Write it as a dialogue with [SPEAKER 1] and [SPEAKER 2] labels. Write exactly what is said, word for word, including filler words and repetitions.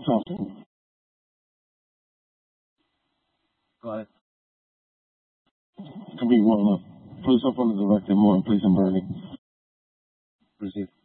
[SPEAKER 1] Talking.
[SPEAKER 2] Got it.
[SPEAKER 1] Can be one. Put yourself on the director more and play some Bernie.
[SPEAKER 2] Proceed.